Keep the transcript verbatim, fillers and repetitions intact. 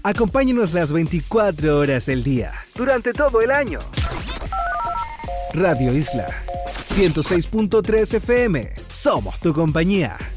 Acompáñenos las veinticuatro horas del día, durante todo el año. Radio Isla ciento seis punto tres F M. Somos tu compañía.